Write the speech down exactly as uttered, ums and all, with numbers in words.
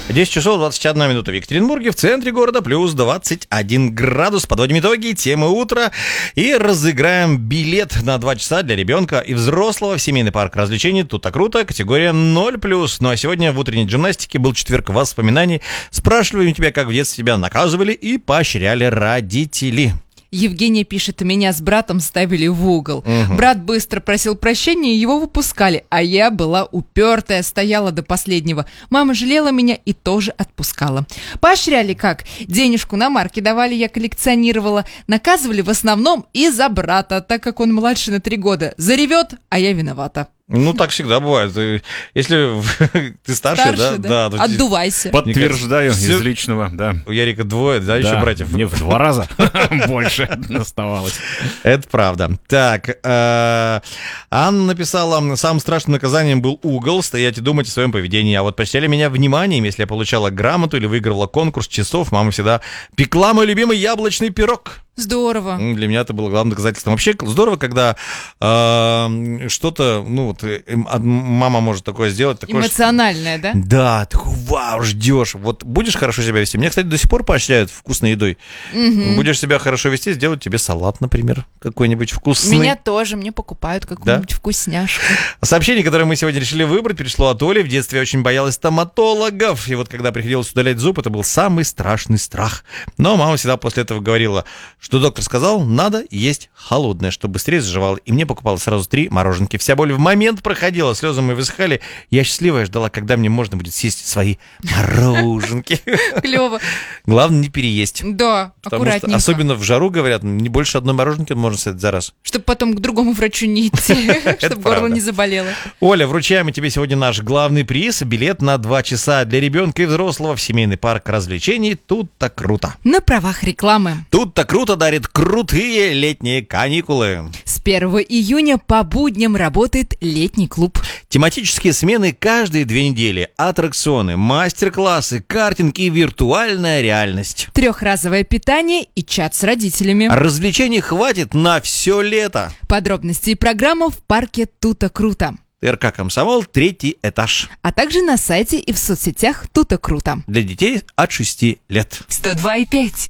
десять часов двадцать одна минута в Екатеринбурге, в центре города плюс двадцать один градус. Подводим итоги, темы утра и разыграем билет на два часа для ребенка и взрослого в семейный парк развлечений «Тут-то круто», категория ноль плюс. Ну а сегодня в утренней гимнастике был четверг воспоминаний. Спрашиваем тебя, как в детстве тебя наказывали и поощряли родители. Евгения пишет, меня с братом ставили в угол. Угу. Брат быстро просил прощения, и его выпускали, а я была упертая, стояла до последнего. Мама жалела меня и тоже отпускала. Поощряли как? Денежку на марки давали, я коллекционировала. Наказывали в основном из-за брата, так как он младше на три года. Заревет, а я виновата. Ну, так всегда бывает. Если ты старше, старше да, да, да, отдувайся. Подтверждаю, кажется, из личного, да. У Ярика двое, да, да, еще братьев? Мне в два раза больше оставалось. Это правда. Так, Анна написала, самым страшным наказанием был угол, стоять и думать о своем поведении. А вот поощряли меня вниманием, если я получала грамоту или выигрывала конкурс часов, мама всегда пекла мой любимый яблочный пирог. Здорово. Для меня это было главным доказательством. Вообще здорово, когда э, что-то, ну вот, э, мама может такое сделать. Такое, эмоциональное, что... да? Да, такой, вау, ждешь. Вот будешь хорошо себя вести. Меня, кстати, до сих пор поощряют вкусной едой. Угу. Будешь себя хорошо вести, сделают тебе салат, например, какой-нибудь вкусный. Меня тоже, мне покупают какую-нибудь да? вкусняшку. Сообщение, которое мы сегодня решили выбрать, пришло от Оли. В детстве я очень боялась стоматологов. И вот когда приходилось удалять зуб, это был самый страшный страх. Но мама всегда после этого говорила, что доктор сказал, надо есть холодное, чтобы быстрее заживало. И мне покупала сразу три мороженки. Вся боль в момент проходила, слезы мои высыхали. Я счастливая ждала, когда мне можно будет съесть свои мороженки. Клево. Главное не переесть. Да, аккуратненько. Особенно в жару, говорят, не больше одной мороженки можно съесть за раз. Чтобы потом к другому врачу не идти, чтобы горло не заболело. Оля, вручаем тебе сегодня наш главный приз. Билет на два часа для ребенка и взрослого в семейный парк развлечений «Тут-то круто». На правах рекламы. «Тут-то круто» дарит крутые летние каникулы. С первого июня по будням работает летний клуб. Тематические смены каждые две недели. Аттракционы, мастер-классы, картинг и виртуальная реальность. Трехразовое питание и чат с родителями. Развлечений хватит на все лето. Подробности и программа в парке «Тут-то круто». ТРК «Комсомол», третий этаж. А также на сайте и в соцсетях «Тут-то круто». Для детей от шести лет. сто два и пять